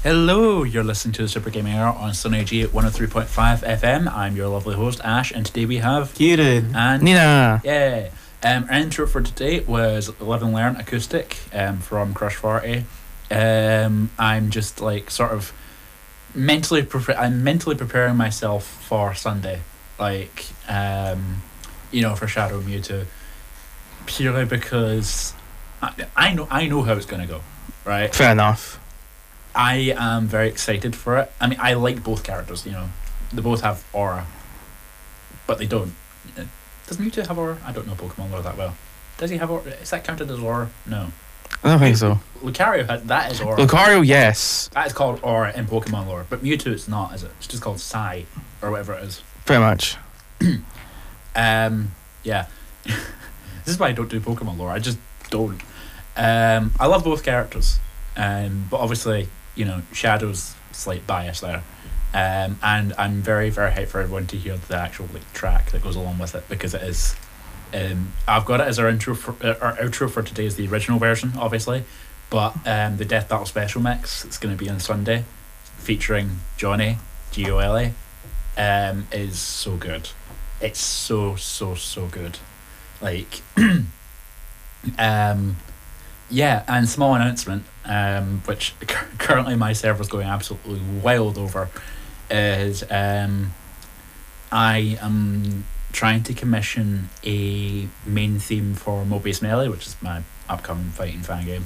Hello, you're listening to the Super Gaming Hour on Sunny G at 103.5 FM. I'm your lovely host, Ash, and today we have Kieran and Nina. Yeah. Our intro for today was Live and Learn Acoustic from Crush 40. I'm just like sort of mentally preparing myself for Sunday, like for Shadow Mewtwo, purely because I know how it's gonna go, right? Fair enough. I am very excited for it. I mean, I like both characters, They both have aura. But they don't. Does Mewtwo have aura? I don't know Pokemon lore that well. Does he have aura? Is that counted as aura? No. I don't think so. Lucario, that is aura. Lucario, yes. That is called aura in Pokemon lore. But Mewtwo, it's not, is it? It's just called Psi, or whatever it is. Pretty much. Yeah. This is why I don't do Pokemon lore. I just don't. I love both characters. But obviously, Shadow's slight bias there. And I'm very, very hyped for everyone to hear the actual track that goes along with it, because it is. I've got it as our outro for today is the original version, obviously, but the Death Battle Special Mix that's going to be on Sunday, featuring Johnny Gole, is so good. It's so good. Like, yeah, and small announcement, which currently my server's going absolutely wild over, is I am trying to commission a main theme for Mobius Melee, which is my upcoming fighting fan game,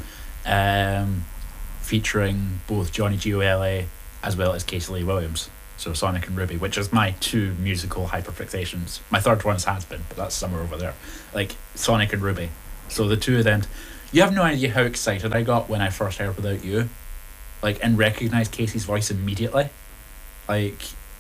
featuring both Johnny Gole as well as Casey Lee Williams. So Sonic and Ruby, which is my two musical hyperfixations. My third one has been, but that's somewhere over there. Like Sonic and Ruby. So the two of them. You have no idea how excited I got when I first heard Without You, like, and recognised Casey's voice immediately. Like,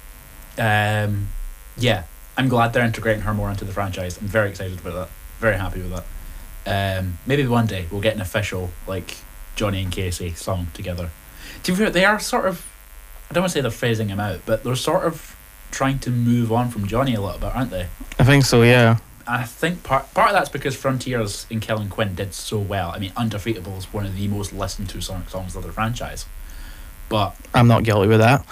yeah, I'm glad they're integrating her more into the franchise. I'm very excited about that. Very happy with that. Maybe one day we'll get an official, like, Johnny and Casey song together. To be fair, they are sort of, I don't want to say they're phasing him out, but they're sort of trying to move on from Johnny a little bit, aren't they? I think so, yeah. I think part of that's because Frontiers in Kellen Quinn did so well. I mean, Undefeatable is one of the most listened to Sonic songs of the franchise. But I'm not guilty with that.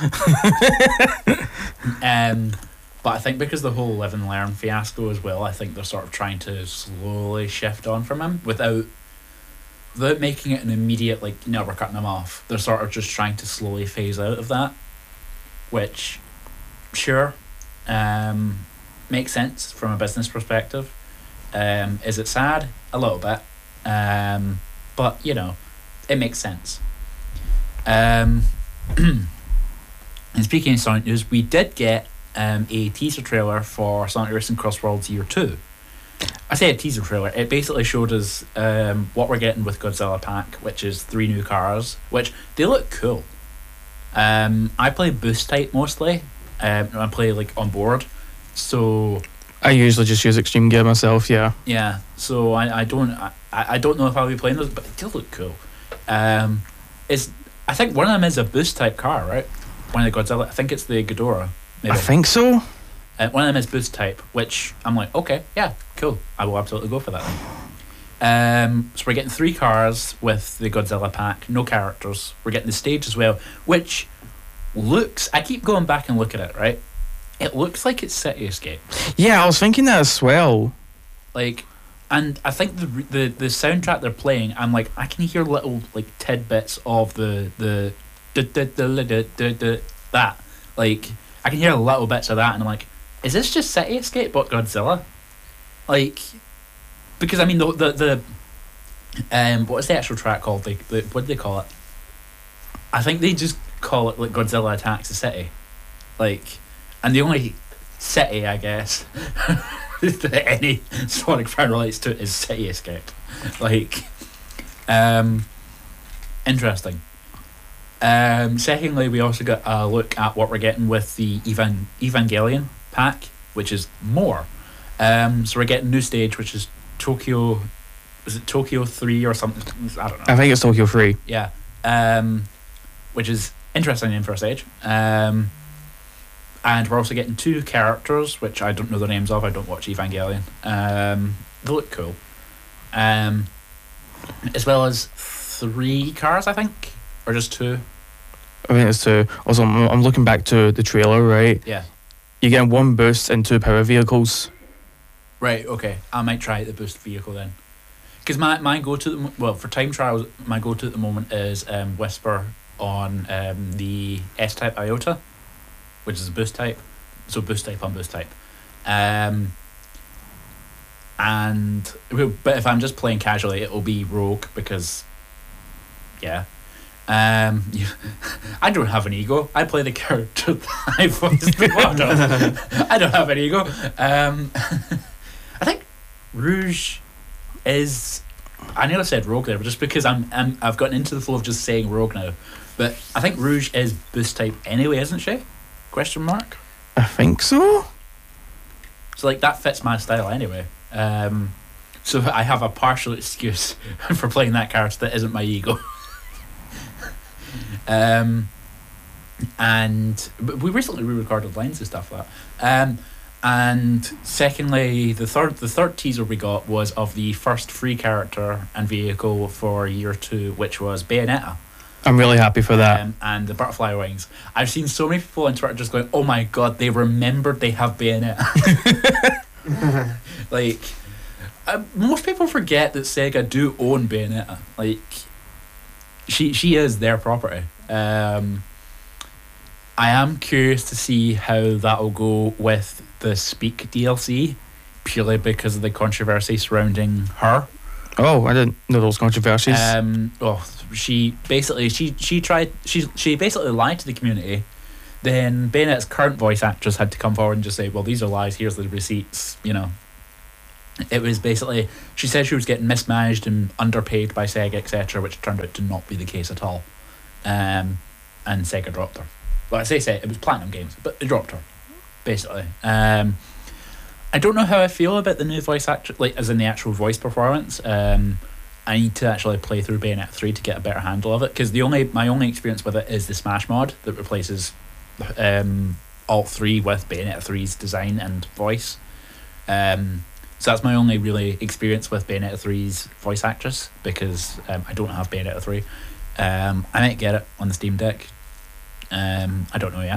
But I think because the whole Live and Learn fiasco as well, I think they're sort of trying to slowly shift on from him without making it an immediate, like, no, we're cutting him off. They're sort of just trying to slowly phase out of that, which, sure, makes sense from a business perspective. Is it sad? A little bit. But, it makes sense. And speaking of Sonic news, we did get a teaser trailer for Sonic Racing Cross Worlds Year 2. I say a teaser trailer. It basically showed us what we're getting with Godzilla Pack, which is 3 new cars, which they look cool. I play boost type mostly. I play like on board. So I usually just use Extreme Gear myself, yeah. Yeah, so I don't know if I'll be playing those, but they do look cool. I think one of them is a boost type car, right? One of the Godzilla. I think it's the Ghidorah. Maybe. I think so. One of them is boost type, which I'm like, okay, yeah, cool. I will absolutely go for that then. So we're getting 3 cars with the Godzilla Pack, no characters. We're getting the stage as well, which looks. I keep going back and look at it, right? It looks like it's City Escape. Yeah, I was thinking that as well. Like, and I think the soundtrack they're playing, I'm like, I can hear little like tidbits of the that. Like, I can hear little bits of that, and I'm like, is this just City Escape but Godzilla? Like, because I mean the what is the actual track called? The what do they call it? I think they just call it like Godzilla Attacks the City. Like. And the only city, I guess, that any Sonic fan relates to is City Escape. Like, interesting. Secondly, we also got a look at what we're getting with the Evangelion pack, which is more. So we're getting a new stage, which is Tokyo. Is it Tokyo 3 or something? I don't know. I think it's Tokyo 3. Yeah. Which is interesting name for a stage. And we're also getting 2 characters, which I don't know the names of. I don't watch Evangelion. They look cool. As well as 3 cars, I think, or just 2. I think it's two. Also, I'm looking back to the trailer, right? Yeah. You get one boost and two power vehicles. Right, okay. I might try the boost vehicle then. Because my go-to, well, for time trials, my go-to at the moment is Whisper on the S-Type Iota, which is a boost type. So boost type on boost type. But if I'm just playing casually, it'll be Rogue because, yeah. I don't have an ego. I play the character that I voiced the model. I don't have an ego. I think Rouge is. I nearly said Rogue there, but just because I've gotten into the flow of just saying Rogue now. But I think Rouge is boost type anyway, isn't she? Question mark. I think so. So like that fits my style anyway. So I have a partial excuse for playing that character that isn't my ego. And we recently re-recorded lines and stuff like that. And secondly, the third teaser we got was of the first free character and vehicle for year 2, which was Bayonetta. I'm really happy for that. And the butterfly wings. I've seen so many people on Twitter just going, "Oh my god, they remembered they have Bayonetta." Like, most people forget that Sega do own Bayonetta. Like, she is their property. I am curious to see how that'll go with the Speak DLC, purely because of the controversy surrounding her. Oh, I didn't know those controversies. She basically she basically lied to the community. Then Bayonetta's current voice actress had to come forward and just say, "Well, these are lies. Here's the receipts." You know, it was basically, she said she was getting mismanaged and underpaid by Sega, etc., which turned out to not be the case at all. And Sega dropped her. Well, I say it was Platinum Games, but they dropped her, basically. I don't know how I feel about the new voice actor, like as in the actual voice performance. I need to actually play through Bayonetta 3 to get a better handle of it, because my only experience with it is the Smash mod that replaces Alt 3 with Bayonetta 3's design and voice. So that's my only really experience with Bayonetta 3's voice actress, because I don't have Bayonetta 3. I might get it on the Steam Deck. I don't know yet.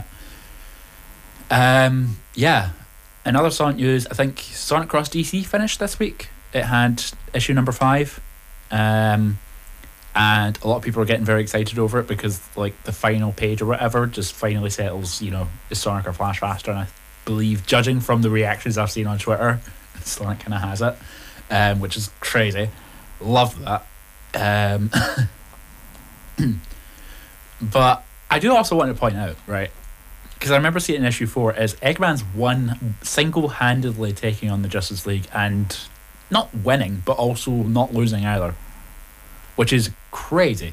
Yeah. Another Sonic news, I think Sonic Cross DC finished this week. It had issue number 5. And a lot of people are getting very excited over it because, like, the final page or whatever just finally settles, you know, is Sonic or Flash faster? And I believe, judging from the reactions I've seen on Twitter, Sonic kind of has it, which is crazy. Love that. But I do also want to point out, right, because I remember seeing in issue 4 is Eggman's single-handedly taking on the Justice League and not winning, but also not losing either, which is crazy.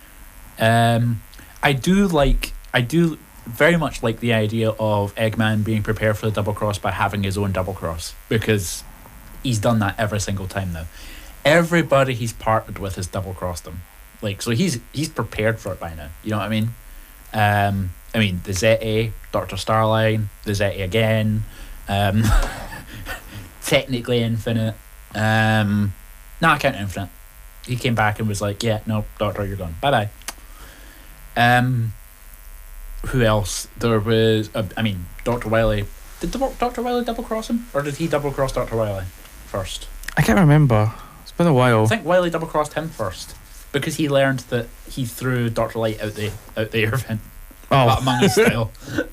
I do very much like the idea of Eggman being prepared for the double cross by having his own double cross, because he's done that every single time now. Everybody he's partnered with has double crossed him, like, so he's prepared for it by now. You know what I mean? I mean, the Zeta, Dr. Starline, the Zeta again, technically Infinite. I can't Infinite. He came back and was like, "Yeah, no, Doctor, you're done. Bye bye." Who else? There was, Dr. Wily. Did Dr. Wily double cross him, or did he double cross Dr. Wily first? I can't remember. It's been a while. I think Wily double crossed him first, because he learned that he threw Dr. Light out the air vent. Oh, Among Us style.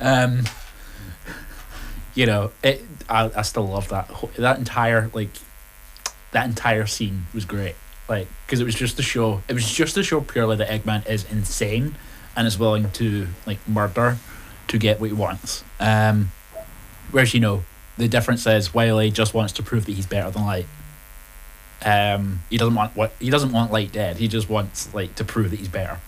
You know, I still love that entire scene was great. Like, because it was just to show purely that Eggman is insane and is willing to, like, murder to get what he wants. Whereas, you know, the difference is Wily just wants to prove that he's better than Light. He doesn't want Light dead. He just wants, like, to prove that he's better.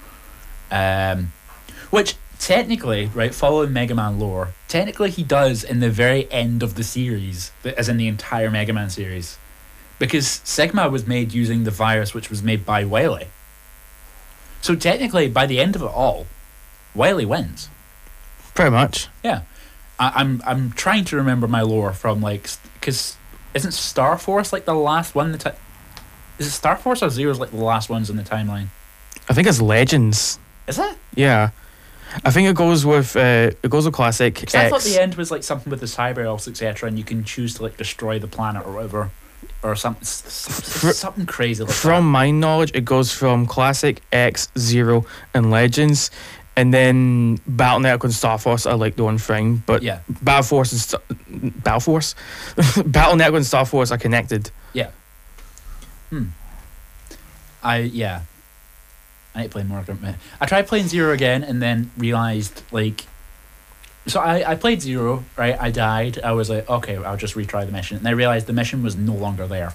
Which technically, right, following Mega Man lore, technically he does in the very end of the series, as in the entire Mega Man series, because Sigma was made using the virus which was made by Wily. So technically, by the end of it all, Wily wins. pretty much. Yeah, I'm trying to remember my lore from, like, because isn't Star Force like the last one? Is it Star Force or Zero's like the last ones in the timeline? I think it's Legends. Is it? Yeah. I think it goes with classic Because I thought X. the end was like something with the cyber elves, etc., and you can choose to like destroy the planet or whatever, or something crazy like From my knowledge, it goes from classic, X, Zero, and Legends, and then Battle Network and Star Force are like the one thing. But that. Yeah, Battle Force, Battle Network and Star Force are connected. yeah. I need to play more. I tried playing Zero again and then realized like. So I played Zero, right? I died. I was like, okay, I'll just retry the mission. And I realized the mission was no longer there.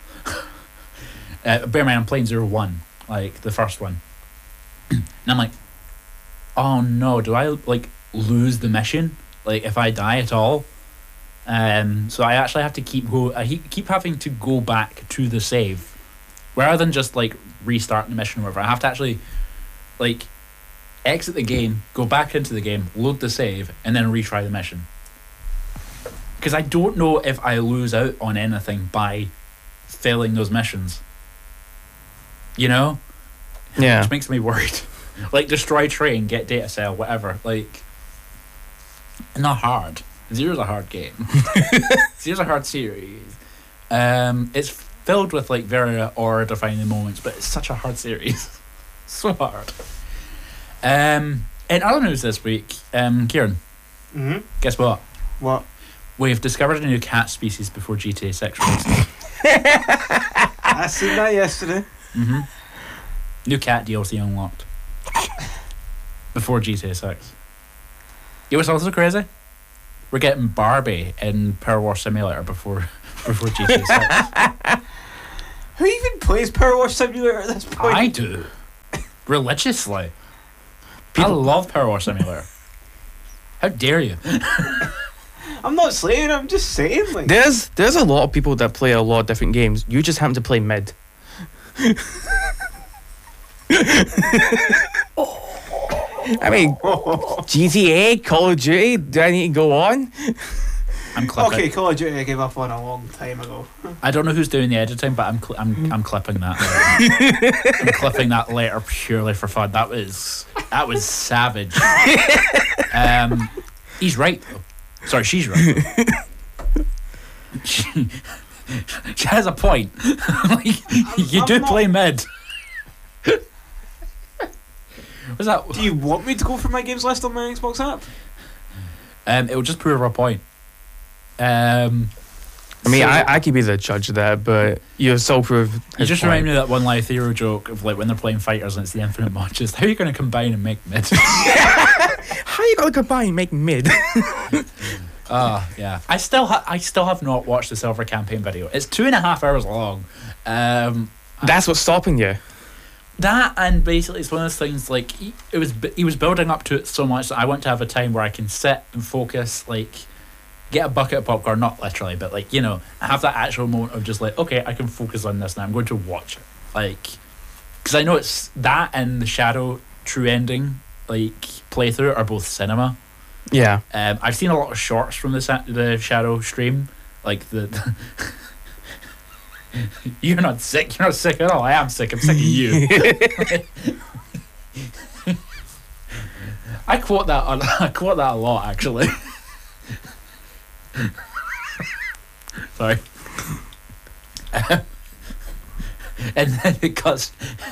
Bear in mind, I'm playing 01, like the first one. And I'm like, oh no, do I like lose the mission? Like if I die at all? So I actually have to keep having to go back to the save. Rather than just like restarting the mission or whatever. I have to actually like exit the game, go back into the game, load the save, and then retry the mission. Because I don't know if I lose out on anything by failing those missions. You know? Yeah. Which makes me worried. Like destroy train, get data cell, whatever. Like, not hard. Zero's a hard game. Zero's a hard series. It's filled with like very aura-defining moments, but it's such a hard series. So hard. In other news this week, Kieran, guess what? What? We've discovered a new cat species before GTA 6 released. I seen that yesterday. New cat DLC unlocked. Before GTA 6. You know what's also crazy? We're getting Barbie in Power Wash Simulator before GTA 6. Who even plays Power Wash Simulator at this point? I do. Religiously. I love Power Wash Simulator. How dare you? I'm not saying, I'm just saying. Like, There's a lot of people that play a lot of different games. You just happen to play mid. I mean, GTA, Call of Duty. Do I need to go on? I'm clipping. okay, Call of Duty I gave up on a long time ago. I don't know who's doing the editing, but I'm clipping that. Later. I'm clipping that later purely for fun. That was savage. He's right though. Sorry, she's right. She has a point. Like, you do play mid. What's that? Do you want me to go for my games list on my Xbox app? It will just prove our point. I mean, I could be the judge of that, but you still prove. You just remind me of that one live hero joke of like when they're playing fighters and it's the infinite matches. How are you going to combine and make mid? How are you going to combine and make mid? Yeah. I still have not watched the Silver campaign video. It's 2.5 hours long. That's what's stopping you. That, and basically it's one of those things like he was building up to it so much that I want to have a time where I can sit and focus, like get a bucket of popcorn, not literally, but like, you know, have that actual moment of just like, okay, I can focus on this now, I'm going to watch it, like, because I know it's that and the Shadow True Ending like playthrough are both cinema. Yeah. I've seen a lot of shorts from the Shadow stream, like the You're not sick at all. I am sick. I'm sick of you. I quote that a lot, actually. Sorry. And then it cuts.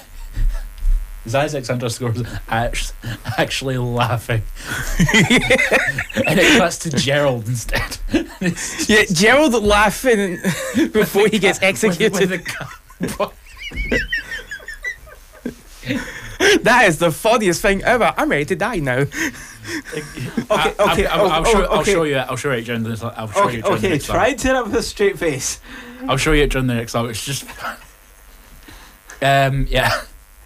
Zyzex underscores actually laughing. And it cuts to Gerald instead. Yeah, Gerald laughing before he gets executed. That is the funniest thing ever. I'm ready to die now. I'll show you it during this. I'll show you it during the next try and turn up with a straight face. I'll show you it during the next song. It's just yeah.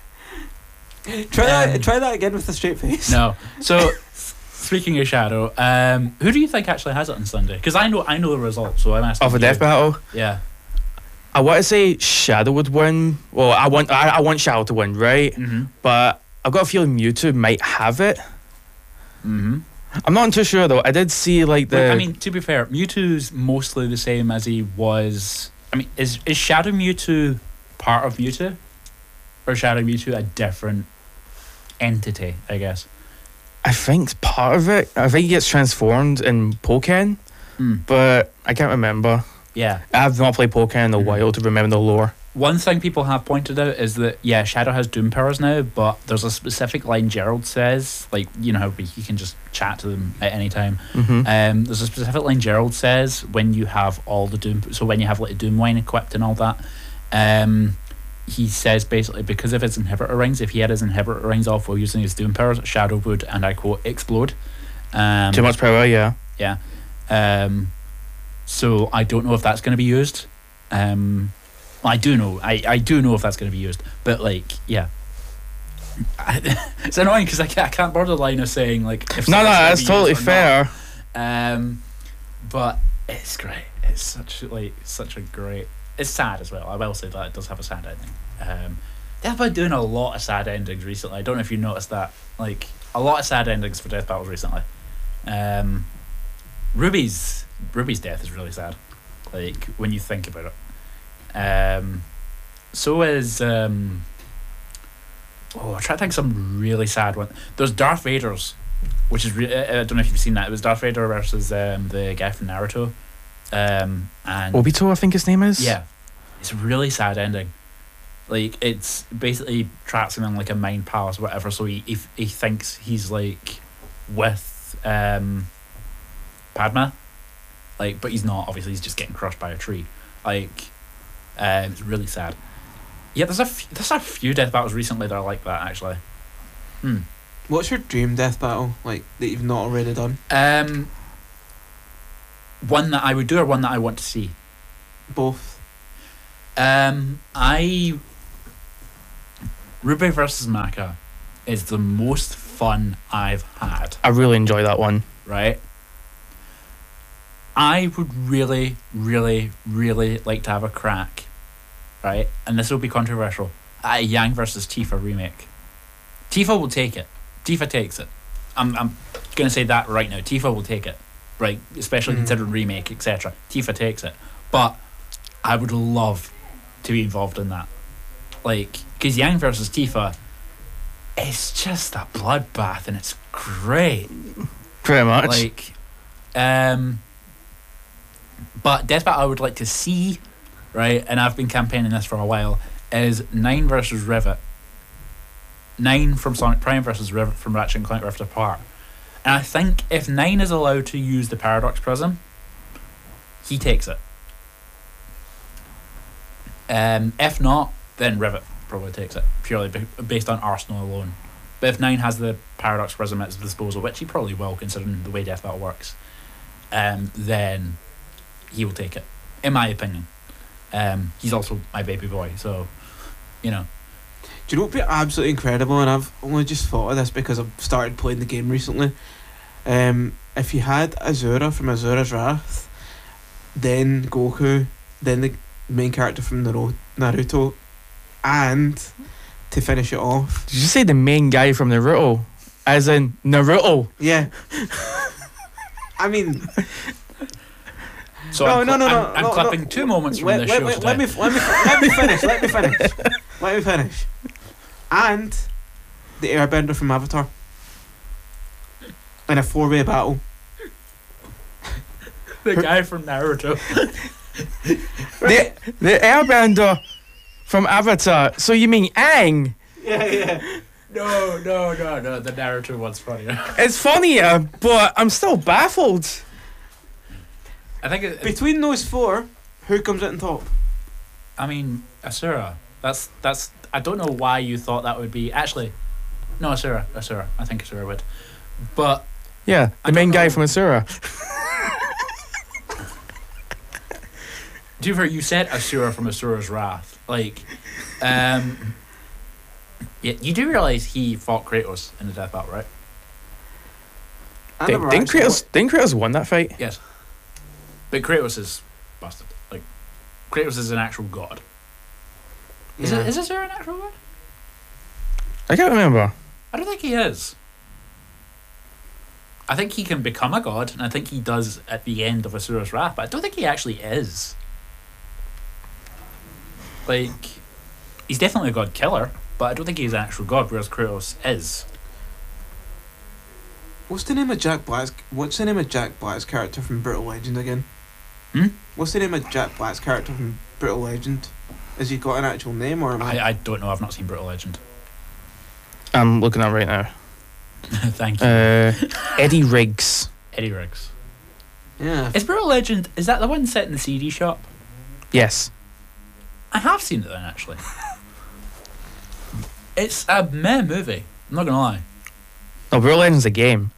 Try that again with a straight face. No. So speaking of Shadow, who do you think actually has it on Sunday? Because I know the result, so I'm asking. Of a death battle? Yeah. I want to say Shadow would win. Well, I want Shadow to win, right? Mm-hmm. But I've got a feeling Mewtwo might have it. Mm-hmm. I'm not too sure though. I did see like the. Well, I mean, to be fair, Mewtwo's mostly the same as he was. I mean, is Shadow Mewtwo part of Mewtwo, or Shadow Mewtwo a different entity? I guess. I think it's part of it. I think he gets transformed in Pokken, Mm. but I can't remember. Yeah. I've not played Pokken in a while to remember the lore. One thing people have pointed out is that, yeah, Shadow has Doom powers now, but there's a specific line Gerald says, like, you know how you can just chat to them at any time. Mm-hmm. There's a specific line Gerald says when you have all the Doom, so when you have like a Doom wine equipped and all that, he says basically because of his inhibitor rings, if he had his inhibitor rings off while using his Doom powers, Shadow would, and I quote, explode. Too much power, yeah. Yeah. So I don't know if that's going to be used. I do know. I do know if that's going to be used, but like, yeah. It's annoying because I can't border the line of saying like if No, something's gonna that's be totally used or fair. not. But it's great. It's such a great. It's sad as well. I will say that it does have a sad ending. They've been doing a lot of sad endings recently. I don't know if you noticed that. Like a lot of sad endings for death battles recently. Ruby's death is really sad. Like when you think about it. So is I'm trying to think of some really sad one. There's Darth Vader's, which is I don't know if you've seen that. It was Darth Vader versus the guy from Naruto, and Obito, I think his name is. yeah, it's a really sad ending. Like it's basically traps him in like a mind palace or whatever. So he thinks he's like with Padma, like, but he's not. Obviously, he's just getting crushed by a tree. Like, it's really sad. Yeah, there's a few death battles recently that are like that actually. What's your dream death battle like that you've not already done? One that I would do or one that I want to see. Both. Ruby versus Maka is the most fun I've had. I really enjoy that one. Right? I would really, really, really like to have a crack, right? And this will be controversial. At a Yang versus Tifa remake. Tifa will take it. Tifa takes it. I'm gonna say that right now. Tifa will take it, right? Especially considering remake, etc. Tifa takes it. But I would love to be involved in that. Like, because Yang versus Tifa is just a bloodbath and it's great. Pretty much. Like, but death battle I would like to see, right, and I've been campaigning this for a while, is 9 versus Rivet. 9 from Sonic Prime versus Rivet from Ratchet and Clank Rift Apart. And I think if 9 is allowed to use the Paradox Prism, he takes it. If not, then Rivet probably takes it, purely based on Arsenal alone. But if 9 has the Paradox Prism at his disposal, which he probably will considering the way death battle works, then he will take it, in my opinion. He's also my baby boy, so, you know. Do you know what would be absolutely incredible? And I've only just thought of this because I've started playing the game recently. If you had Azura from Azura's Wrath, then Goku, then the main character from Naruto, and to finish it off. Did you say the main guy from Naruto? As in Naruto? Yeah. I mean, So No, I'm, no, no, no, I'm no, clipping no. 2 moments from let, this let, show let, today. let me finish. Let me finish. And the Airbender from Avatar in a 4-way battle. The guy from Naruto. The Airbender from Avatar. So you mean Aang? Yeah. No, the Naruto one's funnier. It's funnier, but I'm still baffled. I think Between those 4, who comes out on top? I mean, Asura. That's. I don't know why you thought that would be. Actually, no, Asura. I think Asura would. But Yeah, I the main don't guy know. from Asura. Duver, you said Asura from Asura's Wrath. Like, yeah, you do realize he fought Kratos in the death battle, right? I Didn't never actually Kratos won that fight? Yes. But Kratos is busted. Like, Kratos is an actual god. Is Yeah. it? Is Asura an actual god? I can't remember. I don't think he is. I think he can become a god, and I think he does at the end of Asura's Wrath, but I don't think he actually is. Like, he's definitely a god killer, but I don't think he's an actual god, whereas Kratos is. What's the name of Jack Black's character from Brutal Legend again? Hmm? What's the name of Jack Black's character from Brutal Legend? Has he got an actual name or am I don't know. I've not seen Brutal Legend. I'm looking at it right now. Thank you. Eddie Riggs. Eddie Riggs. Yeah. Is Brutal Legend, is that the one set in the CD shop? Yes. I have seen it then, actually. It's a meh movie. I'm not gonna lie. No, Brutal Legend's a game.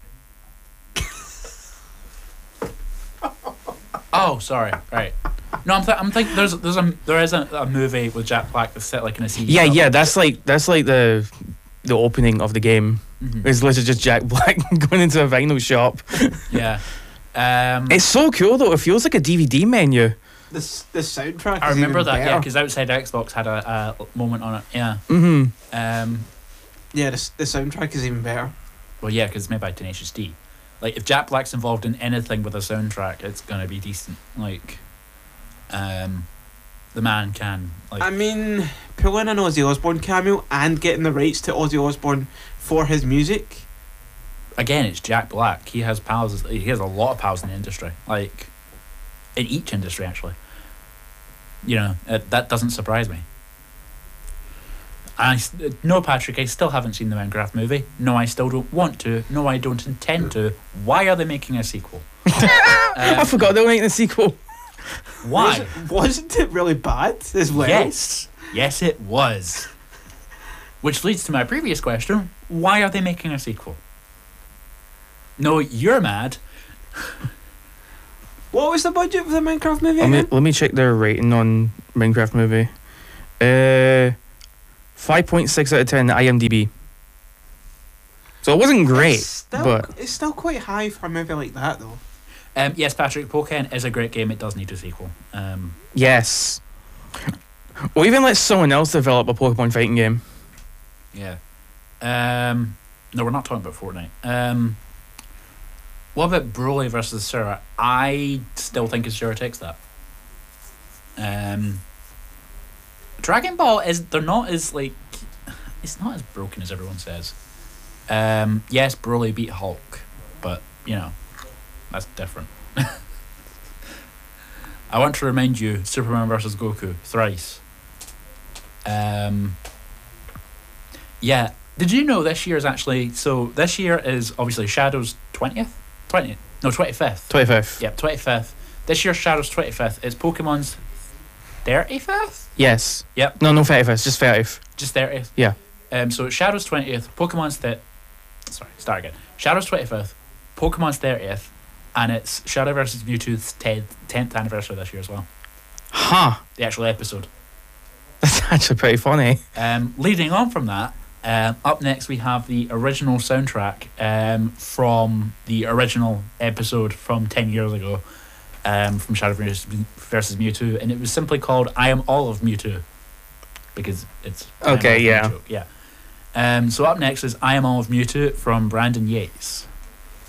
Oh, sorry. Right. No, I'm thinking there is a movie with Jack Black that's set like in a CD. Yeah, shop. yeah. That's like the opening of the game. Mhm. It's literally just Jack Black going into a vinyl shop. Yeah. It's so cool though. It feels like a DVD menu. The soundtrack. I is remember even that. Yeah, better. because Outside Xbox had a moment on it. Yeah. Mm-hmm. Yeah, the soundtrack is even better. Well, yeah, because it's made by Tenacious D. Like, if Jack Black's involved in anything with a soundtrack, it's gonna be decent. Like, the man can. Like, I mean, pulling an Ozzy Osbourne cameo and getting the rights to Ozzy Osbourne for his music. again, it's Jack Black. He has pals. He has a lot of pals in the industry. Like, in each industry, actually. You know, that doesn't surprise me. No, Patrick, I still haven't seen the Minecraft movie. No, I still don't want to. No, I don't intend to. Why are they making a sequel? I forgot they were making a sequel. Why? Wasn't it really bad as well? Yes. Yes, it was. Which leads to my previous question. Why are they making a sequel? No, you're mad. What was the budget for the Minecraft movie again? Let me check their rating on Minecraft movie. 5.6 out of 10 IMDb. So it wasn't great, but It's still quite high for a movie like that, though. Yes, Patrick, Pokken is a great game. It does need a sequel. yes. Or even let someone else develop a Pokemon fighting game. Yeah. No, we're not talking about Fortnite. What about Broly versus Sura? I still think Sura takes that. Dragon Ball they're not as like, it's not as broken as everyone says. Yes, Broly beat Hulk, but you know, that's different. I want to remind you, Superman versus Goku thrice. Yeah. Did you know this year is actually, so this year is obviously Shadow's 25th. 25th. Yep, 25th. This year's Shadow's 25th. It's Pokemon's 35th? Yes. Yep. No, 30th. Just 30th. Just 30th? Yeah. So Shadow's 20th, Pokemon's start again. Shadow's 25th, Pokemon's 30th, and it's Shadow versus Mewtwo's 10th anniversary this year as well. Huh. The actual episode. That's actually pretty funny. Leading on from that, up next we have the original soundtrack from the original episode from 10 years ago, from Shadow versus Mewtwo, and it was simply called I Am All of Mewtwo, because it's Okay, yeah. Mewtwo, yeah. So up next is I Am All of Mewtwo from Brandon Yates.